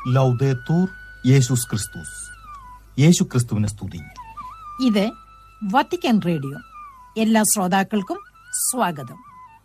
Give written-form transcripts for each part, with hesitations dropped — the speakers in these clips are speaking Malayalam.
ലൗദേത്തൂർ യേശുസ് ക്രിസ്തുസ്. യേശു ക്രിസ്തുവിനെ സ്തുതി. ഇത് വത്തിക്കാൻ റേഡിയോ. എല്ലാ ശ്രോതാക്കൾക്കും സ്വാഗതം.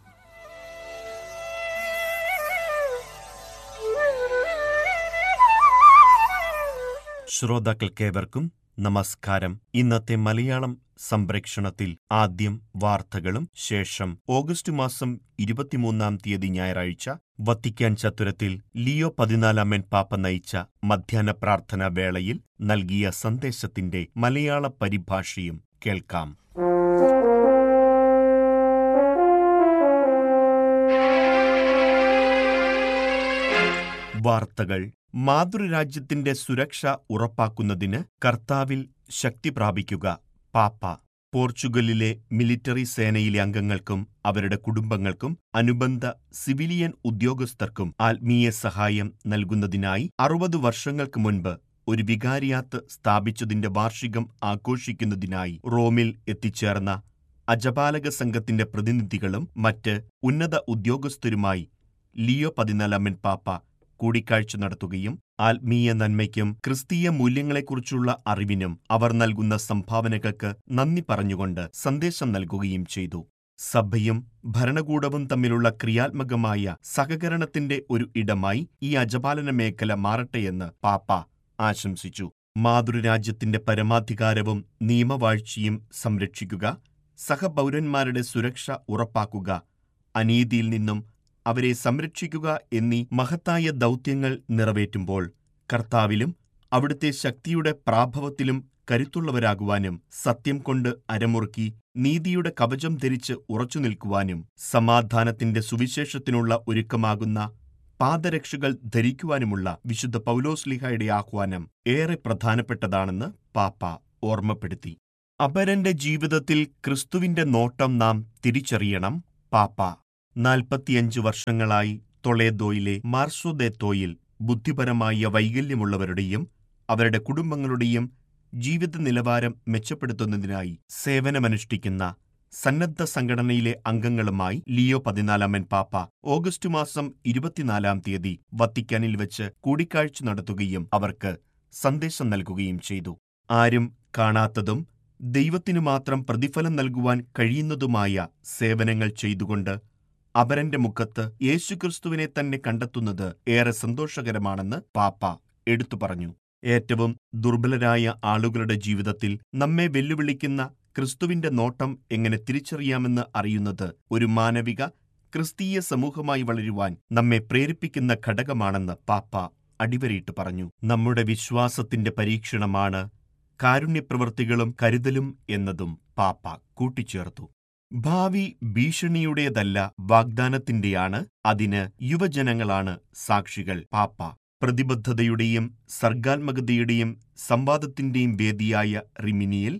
ശ്രോതാക്കൾക്കേവർക്കും നമസ്കാരം. ഇന്നത്തെ മലയാളം സംപ്രേക്ഷണത്തിൽ ആദ്യം വാർത്തകളും ശേഷം ഓഗസ്റ്റ് മാസം 23 ഞായറാഴ്ച വത്തിക്കാൻ ചത്തുരത്തിൽ ലിയോ 14 പാപ്പ നയിച്ച മധ്യാഹ്ന പ്രാർത്ഥനാ വേളയിൽ നൽകിയ സന്ദേശത്തിന്റെ മലയാള പരിഭാഷയും കേൾക്കാം. വാർത്തകൾ. മാതൃരാജ്യത്തിന്റെ സുരക്ഷ ഉറപ്പാക്കുന്നതിന് കർത്താവിൽ ശക്തി പ്രാപിക്കുക. പാപ്പ പോർച്ചുഗലിലെ മിലിറ്ററി സേനയിലെ അംഗങ്ങൾക്കും അവരുടെ കുടുംബങ്ങൾക്കും അനുബന്ധ സിവിലിയൻ ഉദ്യോഗസ്ഥർക്കും ആത്മീയ സഹായം നൽകുന്നതിനായി 60 വർഷങ്ങൾക്ക് മുൻപ് ഒരു വികാരിയാത്ത് സ്ഥാപിച്ചതിന്റെ വാർഷികം ആഘോഷിക്കുന്നതിനായി റോമിൽ എത്തിച്ചേർന്ന അജപാലക സംഘത്തിന്റെ പ്രതിനിധികളും മറ്റ് ഉന്നത ഉദ്യോഗസ്ഥരുമായി ലിയോ 14 പാപ്പ കൂടിക്കാഴ്ച നടത്തുകയും ആത്മീയ നന്മയ്ക്കും ക്രിസ്തീയ മൂല്യങ്ങളെക്കുറിച്ചുള്ള അറിവിനും അവർ നൽകുന്ന സംഭാവനകൾക്ക് നന്ദി പറഞ്ഞുകൊണ്ട് സന്ദേശം നൽകുകയും ചെയ്തു. സഭയും ഭരണകൂടവും തമ്മിലുള്ള ക്രിയാത്മകമായ സഹകരണത്തിന്റെ ഒരു ഇടമായി ഈ അജപാലന മേഖല മാറട്ടെയെന്ന് പാപ്പ ആശംസിച്ചു. മാതൃരാജ്യത്തിന്റെ പരമാധികാരവും നിയമവാഴ്ചയും സംരക്ഷിക്കുക, സഹപൗരന്മാരുടെ സുരക്ഷ ഉറപ്പാക്കുക, അനീതിയിൽ നിന്നും അവരെ സംരക്ഷിക്കുക എന്നീ മഹത്തായ ദൗത്യങ്ങൾ നിറവേറ്റുമ്പോൾ കർത്താവിലും അവിടുത്തെ ശക്തിയുടെ പ്രാഭവത്തിലും കരുത്തുള്ളവരാകുവാനും സത്യം കൊണ്ട് അരമുറുക്കി നീതിയുടെ കവചം ധരിച്ച് ഉറച്ചുനിൽക്കുവാനും സമാധാനത്തിന്റെ സുവിശേഷത്തിനുള്ള ഒരുക്കമാകുന്ന പാദരക്ഷകൾ ധരിക്കുവാനുമുള്ള വിശുദ്ധ പൗലോസ്ലീഹായുടെ ആഹ്വാനം ഏറെ പ്രധാനപ്പെട്ടതാണെന്ന് പാപ്പ ഓർമ്മപ്പെടുത്തി. അപരന്റെ ജീവിതത്തിൽ ക്രിസ്തുവിന്റെ നോട്ടം നാം തിരിച്ചറിയണം. പാപ്പ 45 വർഷങ്ങളായി ടൊളേദോയിലെ മാർസോദേത്തോയിൽ ബുദ്ധിപരമായ വൈകല്യമുള്ളവരുടെയും അവരുടെ കുടുംബങ്ങളുടെയും ജീവിത നിലവാരം മെച്ചപ്പെടുത്തുന്നതിനായി സേവനമനുഷ്ഠിക്കുന്ന സന്നദ്ധ സംഘടനയിലെ അംഗങ്ങളുമായി ലിയോ 14 പാപ്പ ഓഗസ്റ്റ് മാസം 24 വത്തിക്കാനിൽ വെച്ച് കൂടിക്കാഴ്ച നടത്തുകയും അവർക്ക് സന്ദേശം നൽകുകയും ചെയ്തു. ആരും കാണാത്തതും ദൈവത്തിനു മാത്രം പ്രതിഫലം നൽകുവാൻ കഴിയുന്നതുമായ സേവനങ്ങൾ ചെയ്തുകൊണ്ട് അപരന്റെ മുഖത്ത് യേശുക്രിസ്തുവിനെ തന്നെ കണ്ടെത്തുന്നത് ഏറെ സന്തോഷകരമാണെന്ന് പാപ്പ എടുത്തു പറഞ്ഞു. ഏറ്റവും ദുർബലരായ ആളുകളുടെ ജീവിതത്തിൽ നമ്മെ വെല്ലുവിളിക്കുന്ന ക്രിസ്തുവിന്റെ നോട്ടം എങ്ങനെ തിരിച്ചറിയാമെന്ന് അറിയുന്നത് ഒരു മാനവിക ക്രിസ്തീയ സമൂഹമായി വളരുവാൻ നമ്മെ പ്രേരിപ്പിക്കുന്ന ഘടകമാണെന്ന് പാപ്പ അടിവരയിട്ട് പറഞ്ഞു. നമ്മുടെ വിശ്വാസത്തിന്റെ പരീക്ഷണമാണ് കാരുണ്യപ്രവൃത്തികളും കരുതലും എന്നതും പാപ്പ കൂട്ടിച്ചേർത്തു. ഭാവി ഭീഷണിയുടേതല്ല, വാഗ്ദാനത്തിന്റെയാണ്. അതിന് യുവജനങ്ങളാണ് സാക്ഷികൾ. പാപ്പ പ്രതിബദ്ധതയുടെയും സർഗാത്മകതയുടെയും സംവാദത്തിന്റെയും വേദിയായ റിമിനിയിൽ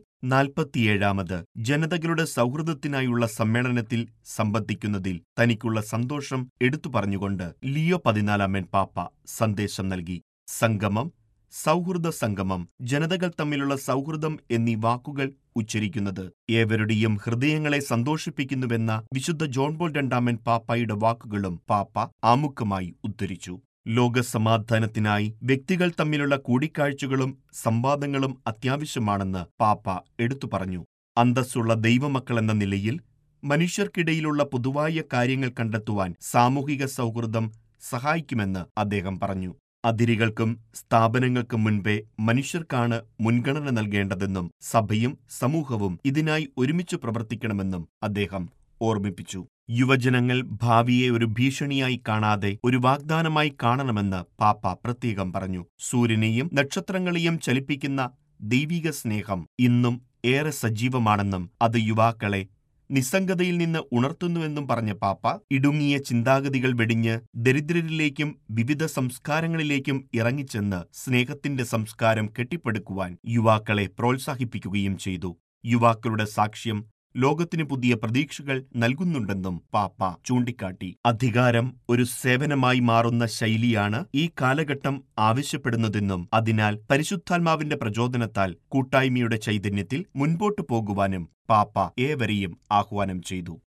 47ാമത് ജനതകളുടെ സൗഹൃദത്തിനായുള്ള സമ്മേളനത്തിൽ സംബന്ധിക്കുന്നതിൽ തനിക്കുള്ള സന്തോഷം എടുത്തു പറഞ്ഞുകൊണ്ട് ലിയോ 14 പാപ്പ സന്ദേശം നൽകി. സംഗമം, സൗഹൃദ സംഗമം, ജനതകൾ തമ്മിലുള്ള സൗഹൃദം എന്നീ വാക്കുകൾ ഉച്ചരിക്കുന്നത് ഏവരുടെയും ഹൃദയങ്ങളെ സന്തോഷിപ്പിക്കുന്നുവെന്ന വിശുദ്ധ ജോൺ പോൾ 2 പാപ്പായുടെ വാക്കുകളും പാപ്പ ആമുഖമായി ഉദ്ധരിച്ചു. ലോകസമാധാനത്തിനായി വ്യക്തികൾ തമ്മിലുള്ള കൂടിക്കാഴ്ചകളും സംവാദങ്ങളും അത്യാവശ്യമാണെന്ന് പാപ്പ എടുത്തു പറഞ്ഞു. അന്തസ്സുള്ള ദൈവമക്കളെന്ന നിലയിൽ മനുഷ്യർക്കിടയിലുള്ള പൊതുവായ കാര്യങ്ങൾ കണ്ടെത്തുവാൻ സാമൂഹിക സൗഹൃദം സഹായിക്കുമെന്ന് അദ്ദേഹം പറഞ്ഞു. അതിരുകൾക്കും സ്ഥാപനങ്ങൾക്കും മുൻപേ മനുഷ്യർക്കാണ് മുൻഗണന നൽകേണ്ടതെന്നും സഭയും സമൂഹവും ഇതിനായി ഒരുമിച്ച് പ്രവർത്തിക്കണമെന്നും അദ്ദേഹം ഓർമ്മിപ്പിച്ചു. യുവജനങ്ങൾ ഭാവിയെ ഒരു ഭീഷണിയായി കാണാതെ ഒരു വാഗ്ദാനമായി കാണണമെന്ന് പാപ്പ പ്രത്യേകം പറഞ്ഞു. സൂര്യനെയും നക്ഷത്രങ്ങളെയും ചലിപ്പിക്കുന്ന ദൈവിക സ്നേഹം ഇന്നും ഏറെ സജീവമാണെന്നും അത് യുവാക്കളെ നിസ്സംഗതയിൽ നിന്ന് ഉണർത്തുന്നുവെന്നും പറഞ്ഞ പാപ്പ ഇടുങ്ങിയ ചിന്താഗതികൾ വെടിഞ്ഞ് ദരിദ്രരിലേക്കും വിവിധ സംസ്കാരങ്ങളിലേക്കും ഇറങ്ങിച്ചെന്ന് സ്നേഹത്തിന്റെ സംസ്കാരം കെട്ടിപ്പടുക്കുവാൻ യുവാക്കളെ പ്രോത്സാഹിപ്പിക്കുകയും ചെയ്തു. യുവാക്കളുടെ സാക്ഷ്യം ലോകത്തിന് പുതിയ പ്രതീക്ഷകൾ നൽകുന്നുണ്ടെന്നും പാപ്പ ചൂണ്ടിക്കാട്ടി. അധികാരം ഒരു സേവനമായി മാറുന്ന ശൈലിയാണ് ഈ കാലഘട്ടം ആവശ്യപ്പെടുന്നതെന്നും അതിനാൽ പരിശുദ്ധാത്മാവിന്റെ പ്രചോദനത്താൽ കൂട്ടായ്മയുടെ ചൈതന്യത്തിൽ മുൻപോട്ടു പോകുവാനും പാപ്പ ഏവരെയും ആഹ്വാനം ചെയ്തു.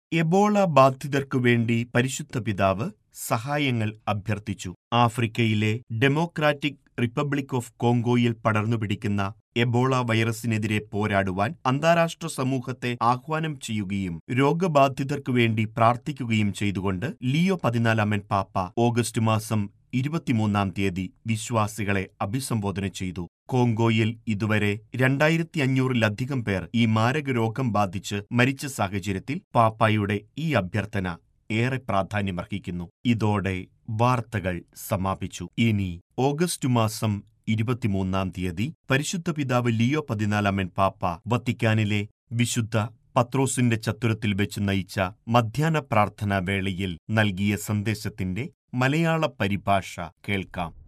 എബോള ബാധിതർക്കു വേണ്ടി പരിശുദ്ധ പിതാവ് സഹായങ്ങൾ അഭ്യർത്ഥിച്ചു. ആഫ്രിക്കയിലെ ഡെമോക്രാറ്റിക് റിപ്പബ്ലിക് ഓഫ് കോങ്കോയിൽ പടർന്നുപിടിക്കുന്ന എബോള വൈറസിനെതിരെ പോരാടുവാൻ അന്താരാഷ്ട്ര സമൂഹത്തെ ആഹ്വാനം ചെയ്യുകയും രോഗബാധിതർക്കു വേണ്ടി പ്രാർത്ഥിക്കുകയും ചെയ്തുകൊണ്ട് ലിയോ 14 പാപ്പ ഓഗസ്റ്റ് മാസം 23 വിശ്വാസികളെ അഭിസംബോധന ചെയ്തു. കോങ്കോയിൽ ഇതുവരെ 2500-ലധികം പേർ ഈ മാരകരോഗം ബാധിച്ച് മരിച്ച സാഹചര്യത്തിൽ പാപ്പായുടെ ഈ അഭ്യർത്ഥന ഏറെ പ്രാധാന്യമർഹിക്കുന്നു. ഇതോടെ വാർത്തകൾ സമാപിച്ചു. ഇനി ഓഗസ്റ്റ് മാസം 23 പരിശുദ്ധ പിതാവ് ലിയോ 14 പാപ്പ വത്തിക്കാനിലെ വിശുദ്ധ പത്രോസിന്റെ ചത്തുരത്തിൽ വെച്ച് നയിച്ച മധ്യാഹ്ന പ്രാർത്ഥനാ വേളയിൽ നൽകിയ സന്ദേശത്തിന്റെ മലയാള പരിഭാഷ കേൾക്കാം.